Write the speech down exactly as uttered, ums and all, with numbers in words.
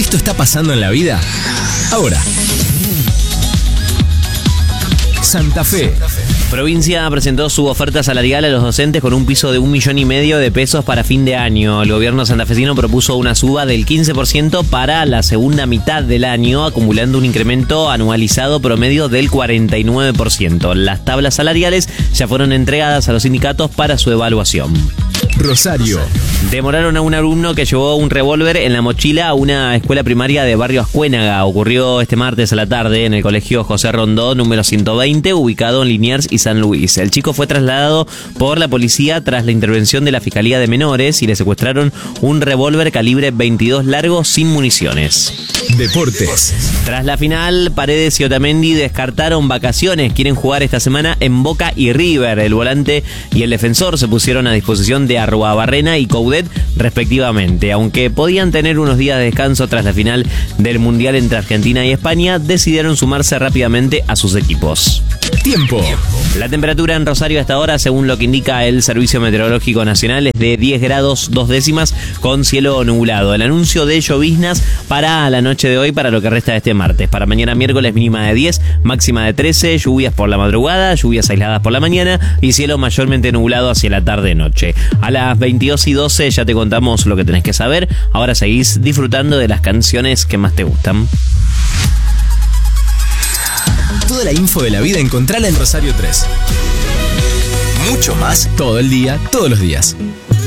Esto está pasando en la vida ahora. Santa Fe. Provincia presentó su oferta salarial a los docentes con un piso de un millón y medio de pesos para fin de año. El gobierno santafesino propuso una suba del quince por ciento para la segunda mitad del año, acumulando un incremento anualizado promedio del cuarenta y nueve por ciento. Las tablas salariales ya fueron entregadas a los sindicatos para su evaluación. Rosario. Demoraron a un alumno que llevó un revólver en la mochila a una escuela primaria de Barrio Ascuénaga. Ocurrió este martes a la tarde en el colegio José Rondó, número ciento veinte, ubicado en Liniers y San Luis. El chico fue trasladado por la policía tras la intervención de la Fiscalía de Menores y le secuestraron un revólver calibre veintidós largo sin municiones. Deportes. Tras la final, Paredes y Otamendi descartaron vacaciones. Quieren jugar esta semana en Boca y River. El volante y el defensor se pusieron a disposición de Arruabarrena y Coudet respectivamente. Aunque podían tener unos días de descanso tras la final del Mundial entre Argentina y España, decidieron sumarse rápidamente a sus equipos. Tiempo. La temperatura en Rosario hasta ahora, según lo que indica el Servicio Meteorológico Nacional, es de diez grados dos décimas con cielo nublado. El anuncio de lloviznas para la noche de hoy, para lo que resta de este martes. Para mañana miércoles, mínima de diez, máxima de trece, lluvias por la madrugada, lluvias aisladas por la mañana y cielo mayormente nublado hacia la tarde-noche. A las veintidós y doce ya te contamos lo que tenés que saber. Ahora seguís disfrutando de las canciones que más te gustan. Toda la info de la vida encontrala en Rosario tres. Mucho más todo el día, todos los días.